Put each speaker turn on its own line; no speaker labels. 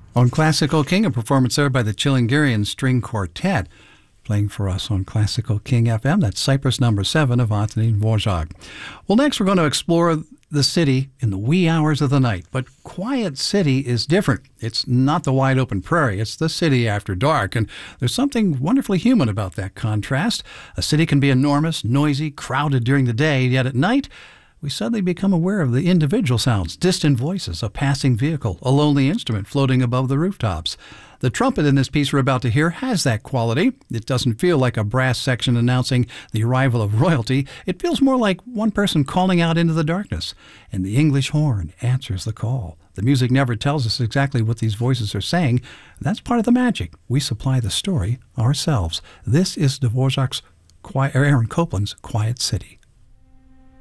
On Classical King, a performance there by the Chilingarian String Quartet, playing for us on Classical King FM. That's Cypress number 7 of Antonín Dvořák. Well, next we're going to explore the city in the wee hours of the night. But Quiet City is different. It's not the wide open prairie. It's the city after dark. And there's something wonderfully human about that contrast. A city can be enormous, noisy, crowded during the day, yet at night, we suddenly become aware of the individual sounds, distant voices, a passing vehicle, a lonely instrument floating above the rooftops. The trumpet in this piece we're about to hear has that quality. It doesn't feel like a brass section announcing the arrival of royalty. It feels more like one person calling out into the darkness. And the English horn answers the call. The music never tells us exactly what these voices are saying. That's part of the magic. We supply the story ourselves. This is Aaron Copland's Quiet City.